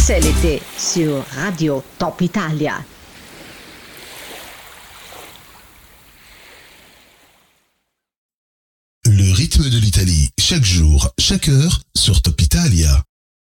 C'est l'été sur Radio Top Italia. Le rythme de l'Italie, chaque jour, chaque heure, sur Top Italia.